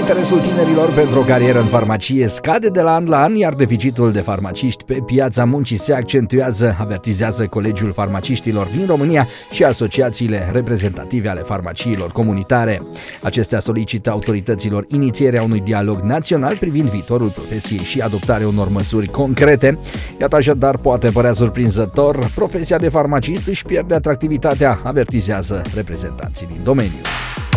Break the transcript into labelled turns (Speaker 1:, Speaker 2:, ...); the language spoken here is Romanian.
Speaker 1: Interesul tinerilor pentru o carieră în farmacie scade de la an la an, iar deficitul de farmaciști pe piața muncii se accentuează, avertizează Colegiul Farmaciștilor din România și asociațiile reprezentative ale farmaciilor comunitare. Acestea solicită autorităților inițierea unui dialog național privind viitorul profesiei și adoptarea unor măsuri concrete. Iată așadar, poate părea surprinzător, profesia de farmacist își pierde atractivitatea, avertizează reprezentanții din domeniu.